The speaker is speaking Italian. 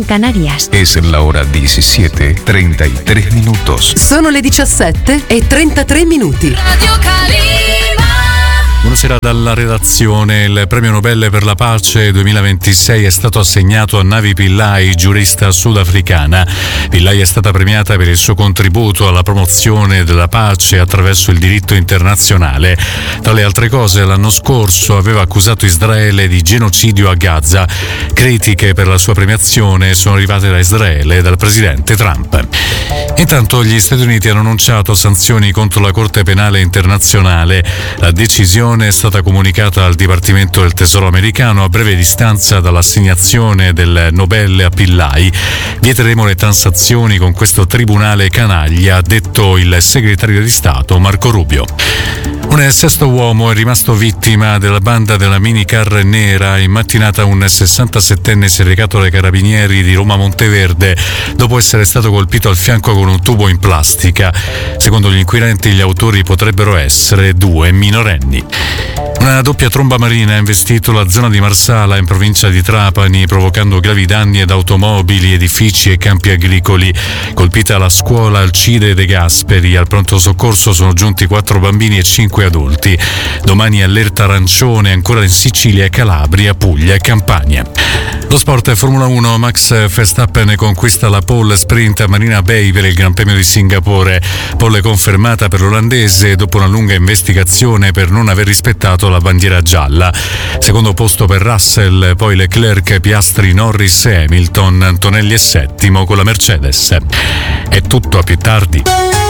Canarias. Es la hora 17:33 minutos. Sono le 17:33. Radio Calima. Buonasera dalla redazione. Il premio Nobel per la pace 2026 è stato assegnato a Navi Pillay, giurista sudafricana. Pillay è stata premiata per il suo contributo alla promozione della pace attraverso il diritto internazionale. Tra le altre cose, l'anno scorso aveva accusato Israele di genocidio a Gaza. Critiche per la sua premiazione sono arrivate da Israele e dal presidente Trump. Intanto gli Stati Uniti hanno annunciato sanzioni contro la Corte Penale Internazionale. La decisione è stata comunicata al Dipartimento del Tesoro americano a breve distanza dall'assegnazione del Nobel a Pillay. Vieteremo le transazioni con questo tribunale canaglia, ha detto il segretario di Stato Marco Rubio. Un sesto uomo è rimasto vittima della banda della minicar nera. In mattinata un 67enne si è recato dai carabinieri di Roma Monteverde dopo essere stato colpito al fianco con un tubo in plastica. Secondo gli inquirenti gli autori potrebbero essere 2 minorenni. Una doppia tromba marina ha investito la zona di Marsala in provincia di Trapani, provocando gravi danni ad automobili, edifici e campi agricoli. Colpita la scuola Alcide De Gasperi, al pronto soccorso sono giunti 4 bambini e 5 adulti. Domani allerta arancione ancora in Sicilia e Calabria, Puglia e Campania. Lo sport è Formula 1, Max Verstappen conquista la pole sprint a Marina Bay per il Gran Premio di Singapore. Pole confermata per l'olandese dopo una lunga investigazione per non aver rispettato la bandiera gialla. Secondo posto per Russell, poi Leclerc, Piastri, Norris e Hamilton. Antonelli è settimo con la Mercedes. È tutto, a più tardi.